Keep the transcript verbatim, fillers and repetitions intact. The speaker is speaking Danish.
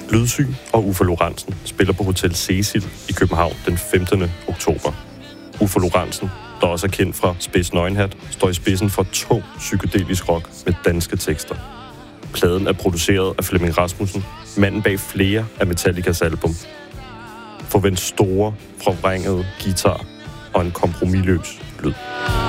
Lydsyn og Uffe Lorentzen spiller på Hotel Cecil i København den femtende oktober. Uffe Lorentzen, der også er kendt fra Spids Nøgenhat, står i spidsen for tung psykedelisk rock med danske tekster. Pladen er produceret af Flemming Rasmussen, manden bag flere af Metallicas album. Forvent store, forvrængede guitar og en kompromisløs lyd.